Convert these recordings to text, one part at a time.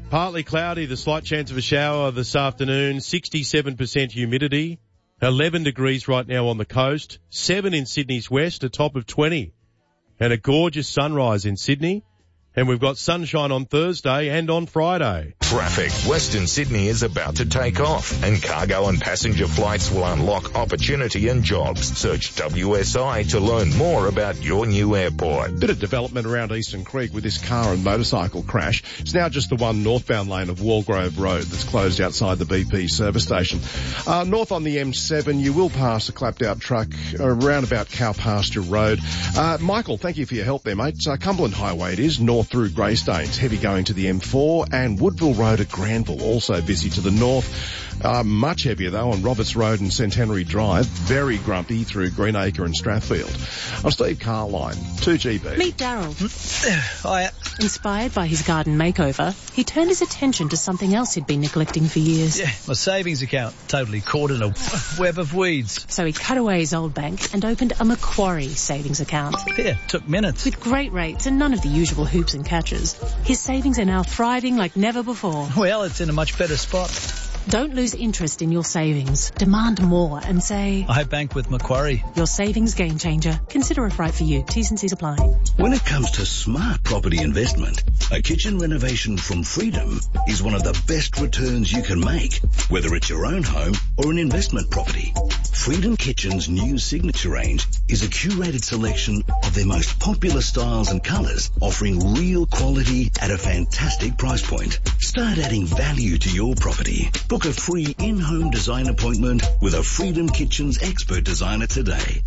Partly cloudy, the slight chance of a shower this afternoon, 67% humidity, 11 degrees right now on the coast, 7 in Sydney's west, a top of 20, and a gorgeous sunrise in Sydney. And we've got sunshine on Thursday and on Friday. Traffic. Western Sydney is about to take off, and cargo and passenger flights will unlock opportunity and jobs. Search WSI to learn more about your new airport. Bit of development around Eastern Creek with this car and motorcycle crash. It's now just the one northbound lane of Walgrove Road that's closed outside the BP service station. North on the M7, you will pass a clapped out truck around about Cow Pasture Road. Michael, thank you for your help there, mate. Cumberland Highway it is, north through Greystanes, heavy going to the M4, and Woodville Road at Granville, also busy to the north. Much heavier though on Roberts Road and Centenary Drive, very grumpy through Greenacre and Strathfield. I'm Steve Carline, 2GB. Meet Daryl. Hiya. Inspired by his garden makeover, he turned his attention to something else he'd been neglecting for years. Yeah, my savings account, totally caught in a web of weeds. So he cut away his old bank and opened a Macquarie savings account. Yeah, took minutes. With great rates and none of the usual hoops and catches, his savings are now thriving like never before. Well, it's in a much better spot. Don't lose interest in your savings. Demand more and say, I bank with Macquarie. Your savings game changer. Consider if right for you. T's and C's apply. When it comes to smart property investment, a kitchen renovation from Freedom is one of the best returns you can make, whether it's your own home or an investment property. Freedom Kitchen's new signature range is a curated selection of their most popular styles and colours, offering real quality at a fantastic price point. Start adding value to your property. Book a free in-home design appointment with a Freedom Kitchens expert designer today.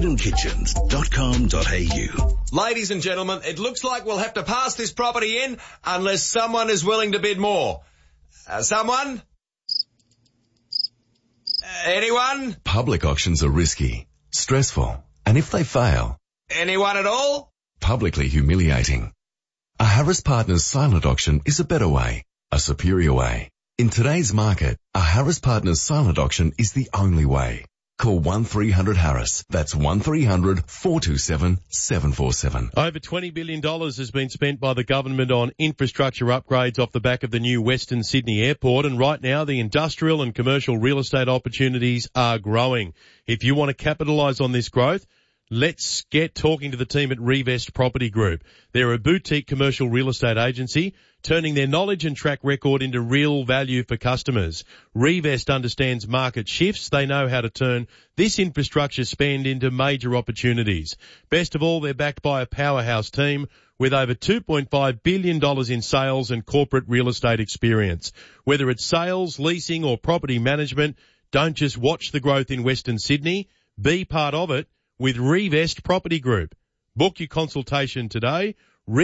freedomkitchens.com.au. Ladies and gentlemen, it looks like we'll have to pass this property in unless someone is willing to bid more. Someone? Anyone? Public auctions are risky, stressful, and if they fail... Anyone at all? Publicly humiliating. A Harris Partners silent auction is a better way, a superior way. In today's market, a Harris Partners silent auction is the only way. Call 1300-HARRIS. That's 1300-427-747. Over $20 billion has been spent by the government on infrastructure upgrades off the back of the new Western Sydney Airport, and right now the industrial and commercial real estate opportunities are growing. If you want to capitalise on this growth, let's get talking to the team at Revest Property Group. They're a boutique commercial real estate agency, turning their knowledge and track record into real value for customers. Revest understands market shifts. They know how to turn this infrastructure spend into major opportunities. Best of all, they're backed by a powerhouse team with over $2.5 billion in sales and corporate real estate experience. Whether it's sales, leasing or property management, don't just watch the growth in Western Sydney. Be part of it with Revest Property Group. Book your consultation today.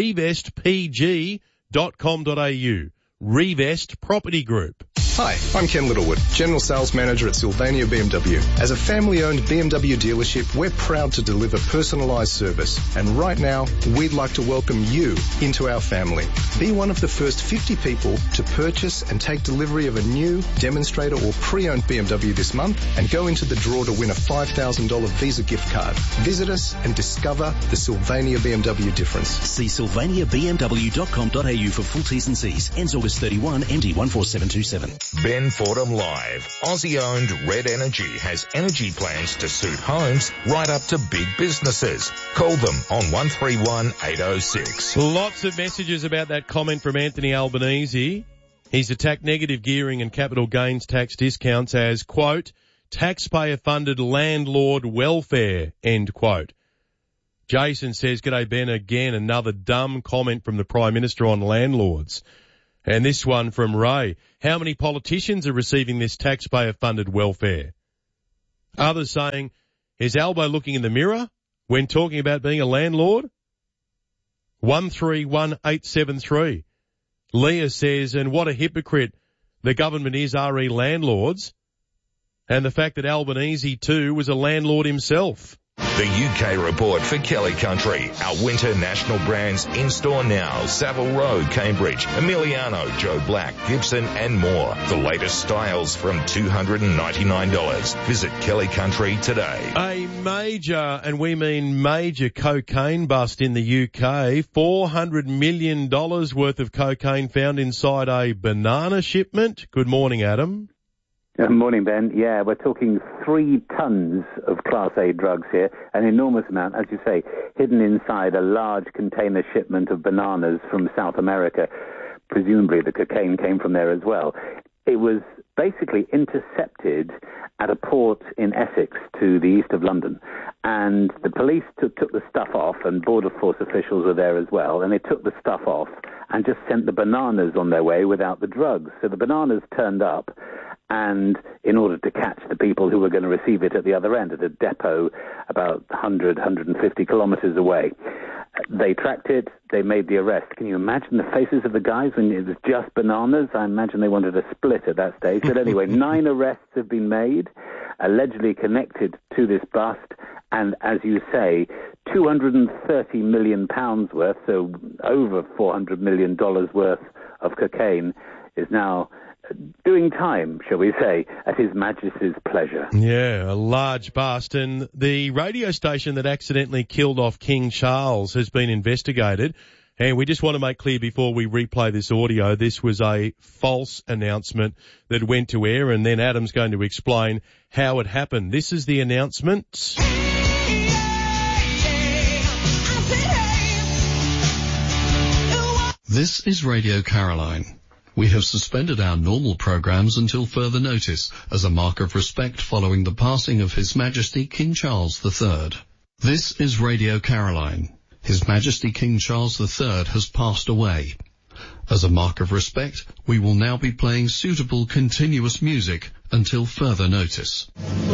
revestpg.com.au. Revest Property Group. Hi, I'm Ken Littlewood, General Sales Manager at Sylvania BMW. As a family-owned BMW dealership, we're proud to deliver personalised service. And right now, we'd like to welcome you into our family. Be one of the first 50 people to purchase and take delivery of a new, demonstrator or pre-owned BMW this month and go into the draw to win a $5,000 Visa gift card. Visit us and discover the Sylvania BMW difference. See sylvaniabmw.com.au for full T's and C's. Ends August 31, MD 14727. Ben Fordham Live. Aussie-owned Red Energy has energy plans to suit homes right up to big businesses. Call them on 131 806. Lots of messages about that comment from Anthony Albanese. He's attacked negative gearing and capital gains tax discounts as, quote, taxpayer-funded landlord welfare, end quote. Jason says, g'day Ben, again, another dumb comment from the Prime Minister on landlords. And this one from Ray. How many politicians are receiving this taxpayer-funded welfare? Others saying, is Albo looking in the mirror when talking about being a landlord? 131873. Leah says, and what a hypocrite the government is, re landlords, and the fact that Albanese too was a landlord himself. The UK report for Kelly Country. Our winter national brands in-store now. Savile Row, Cambridge, Emiliano, Joe Black, Gibson and more. The latest styles from $299. Visit Kelly Country today. A major, and we mean major, cocaine bust in the UK. $400 million worth of cocaine found inside a banana shipment. Good morning, Adam. Good morning, Ben. Yeah, we're talking 3 tons of Class A drugs here, an enormous amount, as you say, hidden inside a large container shipment of bananas from South America. Presumably the cocaine came from there as well. It was basically intercepted at a port in Essex to the east of London, and the police took the stuff off, and Border Force officials were there as well, and they took the stuff off and just sent the bananas on their way without the drugs. So the bananas turned up, and in order to catch the people who were going to receive it at the other end, at a depot about 150 kilometres away, they tracked it, they made the arrest. Can you imagine the faces of the guys when it was just bananas? I imagine they wanted a split at that stage. But anyway, 9 arrests have been made, allegedly connected to this bust, and as you say, £230 million worth, so over $400 million worth of cocaine is now doing time, shall we say, at His Majesty's pleasure. Yeah, a large bust. And the radio station that accidentally killed off King Charles has been investigated. And we just want to make clear before we replay this audio, this was a false announcement that went to air, and then Adam's going to explain how it happened. This is the announcement. This is Radio Caroline. We have suspended our normal programs until further notice as a mark of respect following the passing of His Majesty King Charles III. This is Radio Caroline. His Majesty King Charles III has passed away. As a mark of respect, we will now be playing suitable continuous music until further notice.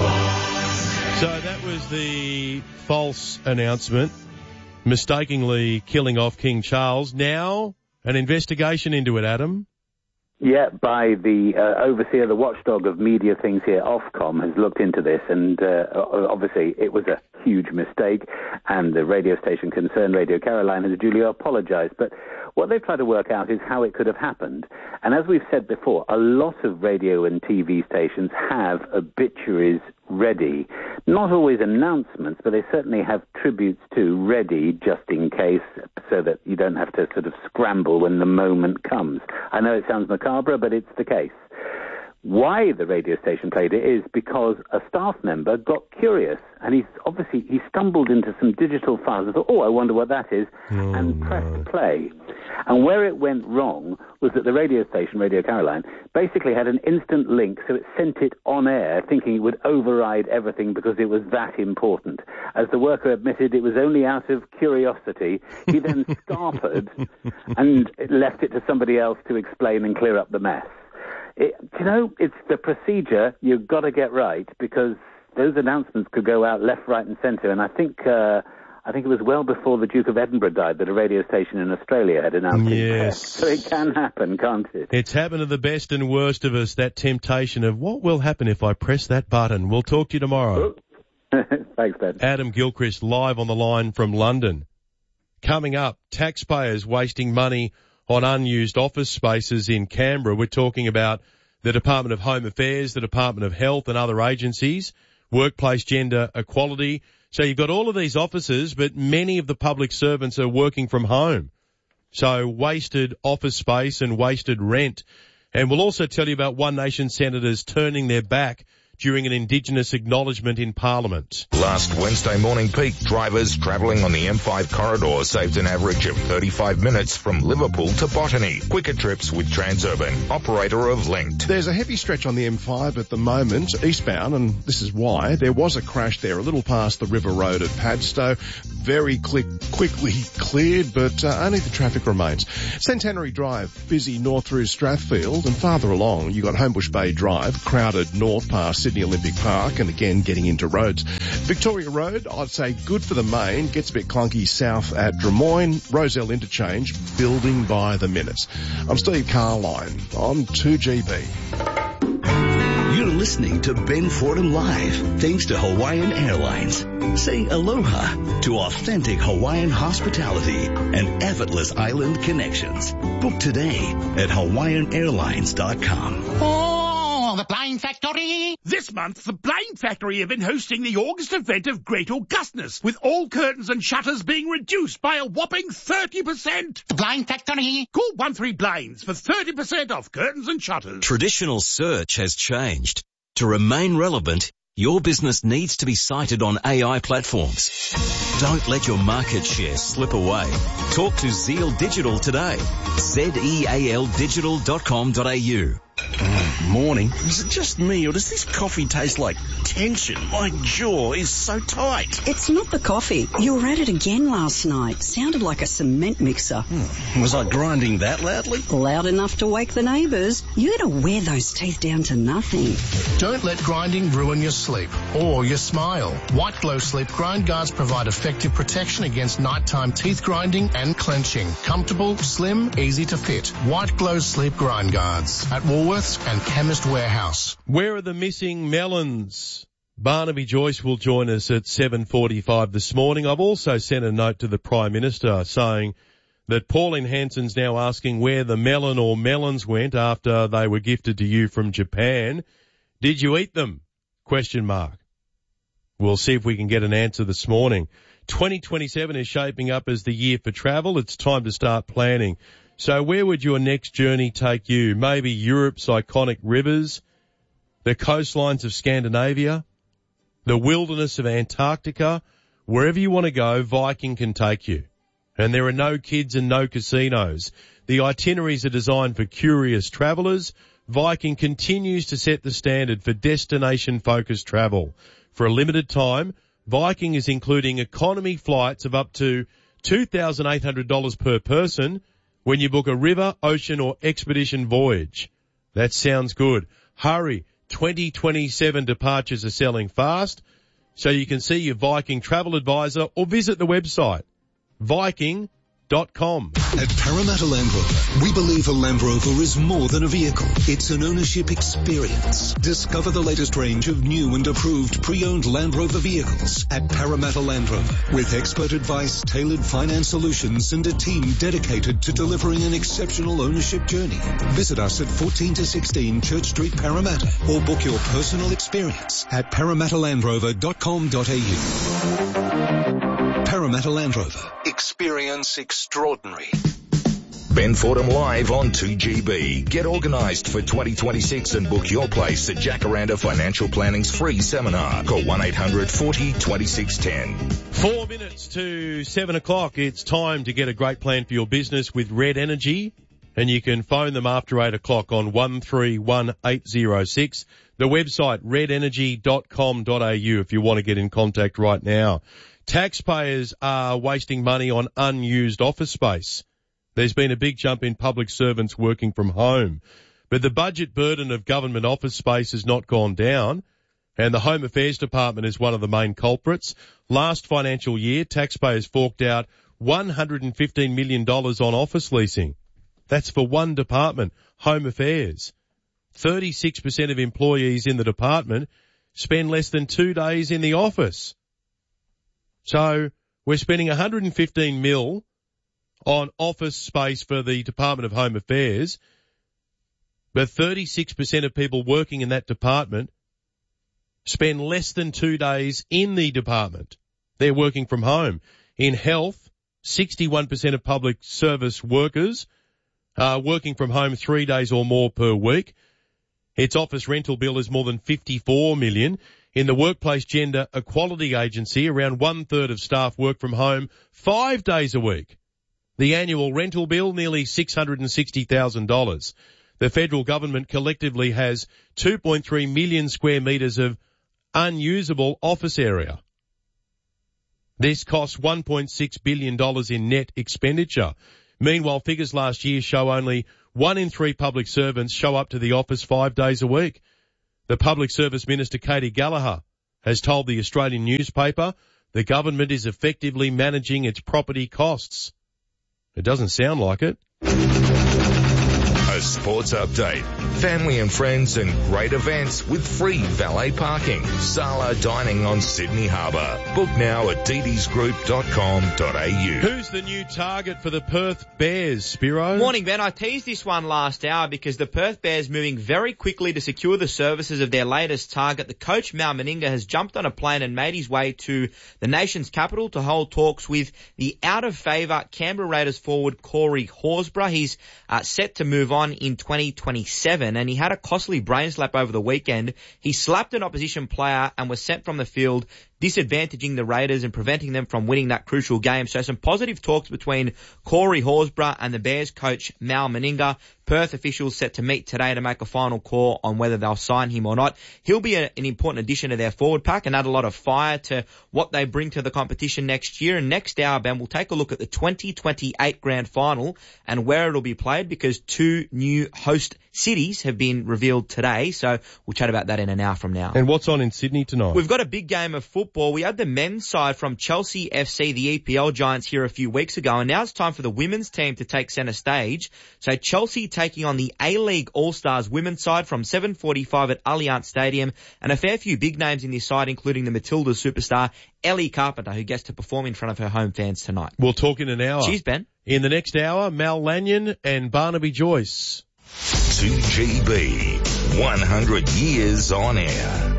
So that was the false announcement, mistakenly killing off King Charles. Now, an investigation into it, Adam. Yeah, by the overseer, the watchdog of media things here, Ofcom, has looked into this, and obviously it was a huge mistake, and the radio station concerned, Radio Caroline, has duly apologized. But what they've tried to work out is how it could have happened. And as we've said before, a lot of radio and TV stations have obituaries ready. Not always announcements, but they certainly have tributes to ready just in case, so that you don't have to sort of scramble when the moment comes. I know it sounds macabre, but it's the case. Why the radio station played it is because a staff member got curious, and he stumbled into some digital files and thought, I wonder what that is, and pressed play. And where it went wrong was that the radio station, Radio Caroline, basically had an instant link, so it sent it on air, thinking it would override everything because it was that important. As the worker admitted, it was only out of curiosity. He then scarpered and left it to somebody else to explain and clear up the mess. It's the procedure you've got to get right, because those announcements could go out left, right and centre. And I think it was well before the Duke of Edinburgh died that a radio station in Australia had announced it. So it can happen, can't it? It's happened to the best and worst of us, that temptation of what will happen if I press that button. We'll talk to you tomorrow. Thanks, Ben. Adam Gilchrist live on the line from London. Coming up, taxpayers wasting money on unused office spaces in Canberra. We're talking about the Department of Home Affairs, the Department of Health and other agencies, workplace gender equality. So you've got all of these offices, but many of the public servants are working from home. So wasted office space and wasted rent. And we'll also tell you about One Nation senators turning their back during an Indigenous acknowledgement in Parliament. Last Wednesday morning peak, drivers travelling on the M5 corridor saved an average of 35 minutes from Liverpool to Botany. Quicker trips with Transurban, operator of Linked. There's a heavy stretch on the M5 at the moment, eastbound, and this is why. There was a crash there a little past the River Road at Padstow. Very quickly cleared, but only the traffic remains. Centenary Drive, busy north through Strathfield, and farther along you got Homebush Bay Drive, crowded north past Sydney Olympic Park, and again getting into roads. Victoria Road, I'd say good for the main, gets a bit clunky south at Drummoyne. Rozelle Interchange, building by the minute. I'm Steve Carline on 2GB. You're listening to Ben Fordham Live, thanks to Hawaiian Airlines. Say aloha to authentic Hawaiian hospitality and effortless island connections. Book today at hawaiianairlines.com. Oh, the Blind Factory! This month, the Blind Factory have been hosting the August event of Great Augustness, with all curtains and shutters being reduced by a whopping 30%. The Blind Factory. Call 13 Blinds for 30% off curtains and shutters. Traditional search has changed. To remain relevant, your business needs to be cited on AI platforms. Don't let your market share slip away. Talk to Zeal Digital today. zealdigital.com.au. Morning. Is it just me, or does this coffee taste like tension? My jaw is so tight. It's not the coffee. You were at it again last night. Sounded like a cement mixer. Was I grinding that loudly? Loud enough to wake the neighbours. You gotta wear those teeth down to nothing. Don't let grinding ruin your sleep or your smile. White Glow Sleep Grind Guards provide effective protection against nighttime teeth grinding and clenching. Comfortable, slim, easy to fit. White Glow Sleep Grind Guards at Woolworths and Chemist Warehouse. Where are the missing melons? Barnaby Joyce will join us at 7:45 this morning. I've also sent a note to the Prime Minister saying that Pauline Hanson's now asking where the melon or melons went after they were gifted to you from Japan. Did you eat them? ? We'll see if we can get an answer this morning. 2027 is shaping up as the year for travel. It's time to start planning. So where would your next journey take you? Maybe Europe's iconic rivers, the coastlines of Scandinavia, the wilderness of Antarctica. Wherever you want to go, Viking can take you. And there are no kids and no casinos. The itineraries are designed for curious travellers. Viking continues to set the standard for destination-focused travel. For a limited time, Viking is including economy flights of up to $2,800 per person when you book a river, ocean or expedition voyage. That sounds good. Hurry, 2027 departures are selling fast, so you can see your Viking travel advisor or visit the website, Viking.com. At Parramatta Land Rover, we believe a Land Rover is more than a vehicle. It's an ownership experience. Discover the latest range of new and approved pre-owned Land Rover vehicles at Parramatta Land Rover. With expert advice, tailored finance solutions and a team dedicated to delivering an exceptional ownership journey. Visit us at 14 to 16 Church Street, Parramatta, or book your personal experience at parramattalandrover.com.au. Parramatta Land Rover. Experience extraordinary. Ben Fordham Live on 2GB. Get organised for 2026 and book your place at Jacaranda Financial Planning's free seminar. Call 1-800-40-2610. 4 minutes to 7 o'clock. It's time to get a great plan for your business with Red Energy. And you can phone them after 8 o'clock on 131806. The website, redenergy.com.au, if you want to get in contact right now. Taxpayers are wasting money on unused office space. There's been a big jump in public servants working from home. But the budget burden of government office space has not gone down, and the Home Affairs Department is one of the main culprits. Last financial year, taxpayers forked out $115 million on office leasing. That's for one department, Home Affairs. 36% of employees in the department spend less than 2 days in the office. So we're spending $115 million on office space for the Department of Home Affairs, but 36% of people working in that department spend less than 2 days in the department. They're working from home. In health, 61% of public service workers are working from home 3 days or more per week. Its office rental bill is more than $54 million. In the Workplace Gender Equality Agency, around 1/3 of staff work from home 5 days a week. The annual rental bill, nearly $660,000. The federal government collectively has 2.3 million square metres of unusable office area. This costs $1.6 billion in net expenditure. Meanwhile, figures last year show only 1 in 3 public servants show up to the office 5 days a week. The Public Service Minister, Katie Gallagher, has told the Australian newspaper the government is effectively managing its property costs. It doesn't sound like it. sports update, family and friends and great events with free valet parking. Sala Dining on Sydney Harbour. Book now at ddsgroup.com.au. Who's the new target for the Perth Bears, Spiro? Morning, Ben. I teased this one last hour because the Perth Bears moving very quickly to secure the services of their latest target. The coach, Mal Meninga, has jumped on a plane and made his way to the nation's capital to hold talks with the out-of-favour Canberra Raiders forward Corey Horsburgh. He's set to move on in 2027, and he had a costly brain slap over the weekend. He slapped an opposition player and was sent from the field, disadvantaging the Raiders and preventing them from winning that crucial game. So some positive talks between Corey Horsburgh and the Bears coach Mal Meninga. Perth officials set to meet today to make a final call on whether they'll sign him or not. He'll be an important addition to their forward pack and add a lot of fire to what they bring to the competition next year. And next hour, Ben, we'll take a look at the 2028 Grand Final and where it'll be played, because 2 new host cities have been revealed today. So we'll chat about that in an hour from now. And what's on in Sydney tonight? We've got a big game of football. We had the men's side from Chelsea FC, the EPL Giants, here a few weeks ago, and now it's time for the women's team to take centre stage. So Chelsea taking on the A-League All-Stars women's side from 7:45 at Allianz Stadium, and a fair few big names in this side, including the Matildas superstar Ellie Carpenter, who gets to perform in front of her home fans tonight. We'll talk in an hour. Cheers, Ben. In the next hour, Mal Lanyon and Barnaby Joyce. 2GB, 100 years on air.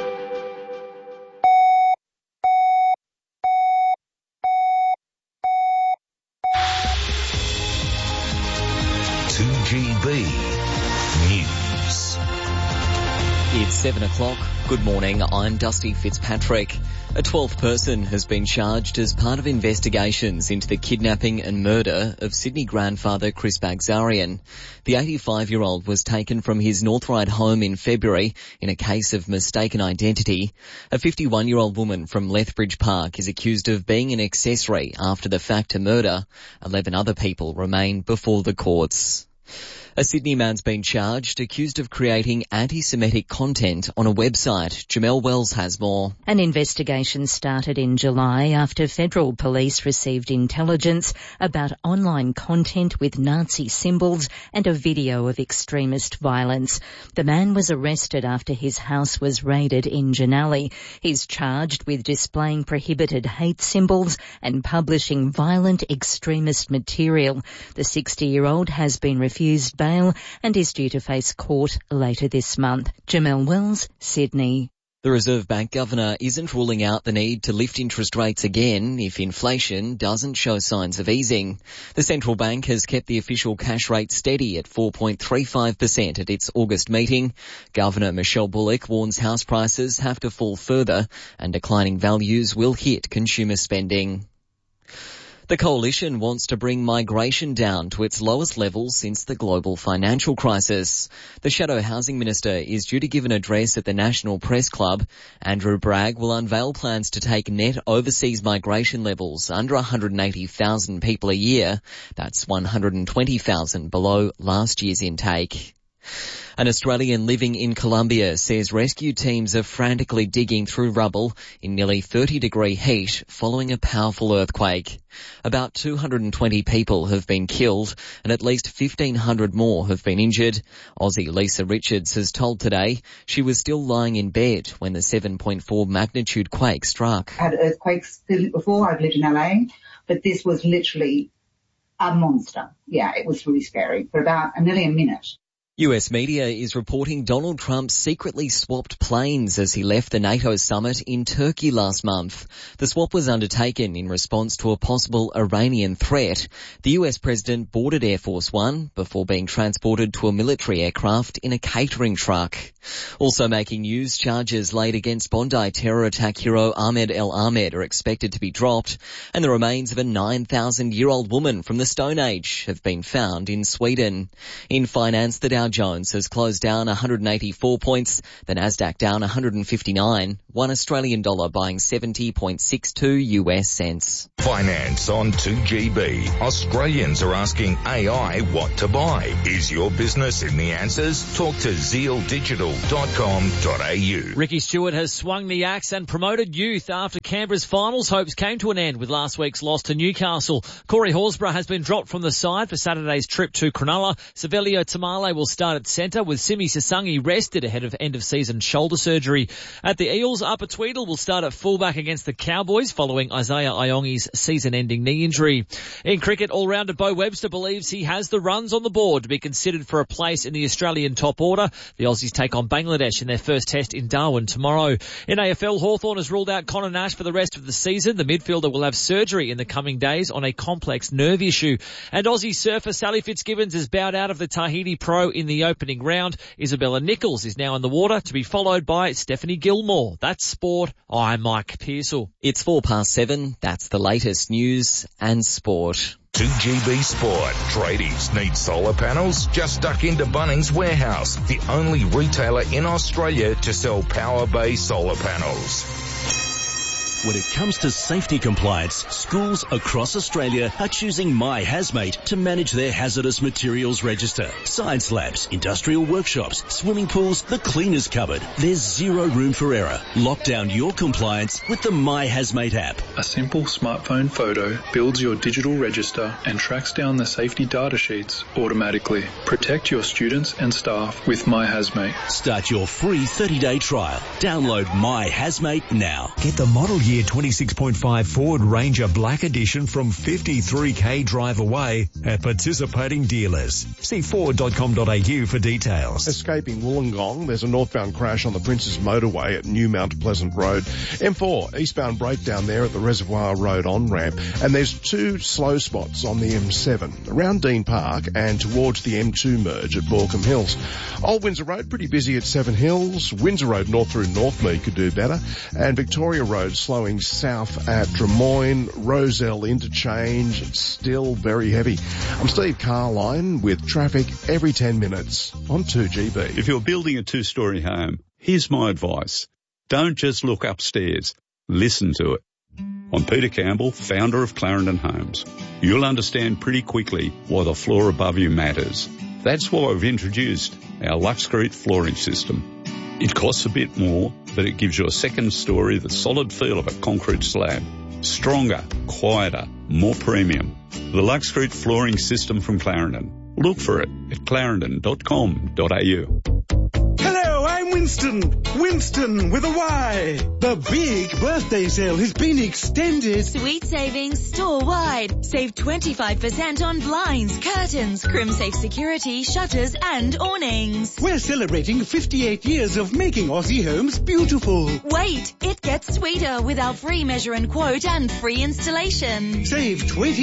News. It's 7 o'clock. Good morning. I'm Dusty Fitzpatrick. A 12th person has been charged as part of investigations into the kidnapping and murder of Sydney grandfather Chris Bagzarian. The 85-year-old was taken from his North Ryde home in February in a case of mistaken identity. A 51-year-old woman from Lethbridge Park is accused of being an accessory after the fact to murder. 11 other people remain before the courts. A Sydney man's been charged, accused of creating anti-Semitic content on a website. Jamelle Wells has more. An investigation started in July after federal police received intelligence about online content with Nazi symbols and a video of extremist violence. The man was arrested after his house was raided in Janali. He's charged with displaying prohibited hate symbols and publishing violent extremist material. The 60-year-old has been refused bail and is due to face court later this month. Jamelle Wells, Sydney. The Reserve Bank Governor isn't ruling out the need to lift interest rates again if inflation doesn't show signs of easing. The central bank has kept the official cash rate steady at 4.35% at its August meeting. Governor Michelle Bullock warns house prices have to fall further and declining values will hit consumer spending. The Coalition wants to bring migration down to its lowest level since the global financial crisis. The Shadow Housing Minister is due to give an address at the National Press Club. Andrew Bragg will unveil plans to take net overseas migration levels under 180,000 people a year. That's 120,000 below last year's intake. An Australian living in Colombia says rescue teams are frantically digging through rubble in nearly 30-degree heat following a powerful earthquake. About 220 people have been killed and at least 1,500 more have been injured. Aussie Lisa Richards has told Today she was still lying in bed when the 7.4 magnitude quake struck. I had earthquakes before. I've lived in LA, but this was literally a monster. Yeah, it was really scary for about nearly a minute. US media is reporting Donald Trump secretly swapped planes as he left the NATO summit in Turkey last month. The swap was undertaken in response to a possible Iranian threat. The US president boarded Air Force One before being transported to a military aircraft in a catering truck. Also making news, charges laid against Bondi terror attack hero Ahmed El Ahmed are expected to be dropped, and the remains of a 9,000-year-old woman from the Stone Age have been found in Sweden. In finance, the Dow Dow Jones has closed down 184 points, the Nasdaq down 159, $1 Australian dollar buying 70.62 US cents. Finance on 2GB. Australians are asking AI what to buy. Is your business in the answers? Talk to zealdigital.com.au. Ricky Stewart has swung the axe and promoted youth after Canberra's finals hopes came to an end with last week's loss to Newcastle. Corey Horsburgh has been dropped from the side for Saturday's trip to Cronulla. Savelio Tamale will start at centre with Simi Sasangi rested ahead of end-of-season shoulder surgery. At the Eels, Upper Tweedle will start at fullback against the Cowboys following Isaiah Iongi's season-ending knee injury. In cricket, all-rounder Bo Webster believes he has the runs on the board to be considered for a place in the Australian top order. The Aussies take on Bangladesh in their first test in Darwin tomorrow. In AFL, Hawthorn has ruled out Connor Nash for the rest of the season. The midfielder will have surgery in the coming days on a complex nerve issue. And Aussie surfer Sally Fitzgibbons has bowed out of the Tahiti Pro in the opening round. Isabella Nichols is now in the water to be followed by Stephanie Gilmore. That's sport. I'm Mike Pearsall. It's 7:04. That's the latest news and sport. 2GB Sport. Tradies need solar panels? Just duck into Bunnings Warehouse, the only retailer in Australia to sell Power Bay solar panels. When it comes to safety compliance, schools across Australia are choosing My Hazmate to manage their hazardous materials register. Science labs, industrial workshops, swimming pools, the cleaners cupboard. There's zero room for error. Lock down your compliance with the My Hazmate app. A simple smartphone photo builds your digital register and tracks down the safety data sheets automatically. Protect your students and staff with My Hazmate. Start your free 30-day trial. Download My Hazmate now. Get the model year 26.5 Ford Ranger Black Edition from 53k drive away at participating dealers. See Ford.com.au for details. Escaping Wollongong, there's a northbound crash on the Princes Motorway at New Mount Pleasant Road. M4, eastbound breakdown there at the Reservoir Road on-ramp. And there's two slow spots on the M7, around Dean Park and towards the M2 merge at Borkham Hills. Old Windsor Road, pretty busy at Seven Hills. Windsor Road north through Northmead could do better. And Victoria Road slowing south at Drummoyne, Rozelle interchange. It's still very heavy. I'm Steve Carline with traffic every 10 minutes on 2GB. If you're building a two-storey home, here's my advice. Don't just look upstairs. Listen to it. I'm Peter Campbell, founder of Clarendon Homes. You'll understand pretty quickly why the floor above you matters. That's why we've introduced our Luxcrete flooring system. It costs a bit more, but it gives you a second story, the solid feel of a concrete slab. Stronger, quieter, more premium. The Luxcrete flooring system from Clarendon. Look for it at clarendon.com.au. Hello, I'm Winston. Winston with a Y. The big birthday sale has been extended. Sweet savings store-wide. Save 25% on blinds, curtains, CrimSafe security, shutters and awnings. We're celebrating 58 years of making Aussie homes beautiful. Wait, it gets sweeter with our free measure and quote and free installation. Save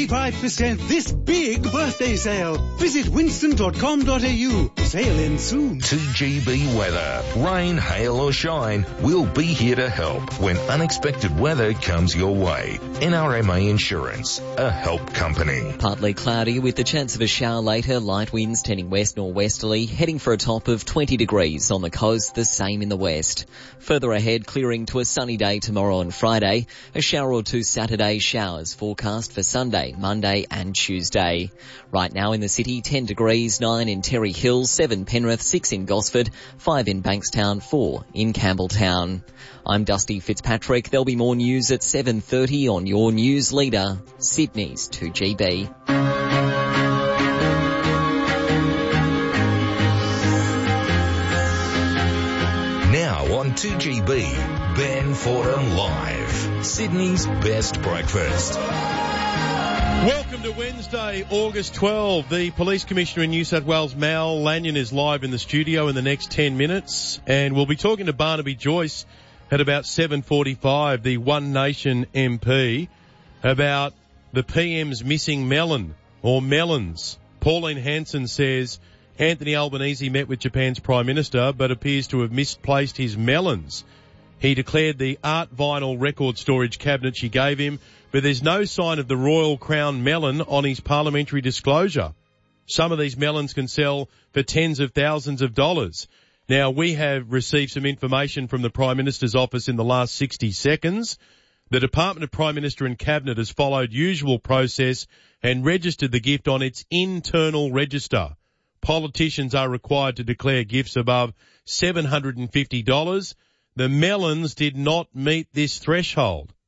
25% this big birthday sale. Visit winston.com.au. Sale ends soon. 2GB weather. Rain, hail or shine, we'll be here to help when unexpected weather comes your way. NRMA Insurance, a help company. Partly cloudy with the chance of a shower later, light winds turning west-norwesterly, heading for a top of 20 degrees on the coast, the same in the west. Further ahead, clearing to a sunny day tomorrow and Friday, a shower or two Saturday, showers forecast for Sunday, Monday and Tuesday. Right now in the city, 10 degrees, 9 in Terry Hills, 7 Penrith, 6 in Gosford, 5 in Bankstown, 4 in Campbelltown. I'm Dusty Fitzpatrick. There'll be more news at 7:30 on your news leader, Sydney's 2GB. Now on 2GB, Ben Fordham Live, Sydney's best breakfast. Welcome to Wednesday, August 12. The Police Commissioner in New South Wales, Mal Lanyon, is live in the studio in the next 10 minutes. And we'll be talking to Barnaby Joyce at about 7:45, the One Nation MP, about the PM's missing melon, or melons. Pauline Hanson says Anthony Albanese met with Japan's Prime Minister but appears to have misplaced his melons. He declared the art vinyl record storage cabinet she gave him, but there's no sign of the Royal Crown melon on his parliamentary disclosure. Some of these melons can sell for tens of thousands of dollars. Now, we have received some information from the Prime Minister's office in the last 60 seconds. The Department of Prime Minister and Cabinet has followed usual process and registered the gift on its internal register. Politicians are required to declare gifts above $750. The melons did not meet this threshold.